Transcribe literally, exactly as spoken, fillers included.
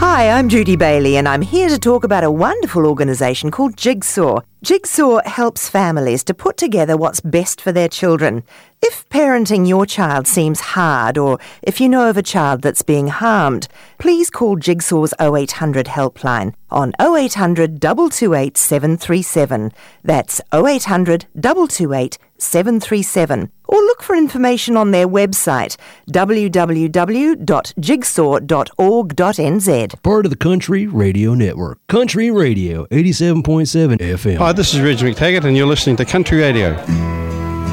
Hi, I'm Judy Bailey and I'm here to talk about a wonderful organisation called Jigsaw. Jigsaw helps families to put together what's best for their children. If parenting your child seems hard or if you know of a child that's being harmed, please call Jigsaw's oh eight hundred helpline on oh eight hundred, two two eight, seven three seven. That's oh eight hundred, two two eight, seven three seven. Or look for information on their website, w w w dot jigsaw dot org dot n z. Part of the Country Radio Network. Country Radio, eighty-seven point seven F M. Hi, this is Reg McTaggart and you're listening to Country Radio.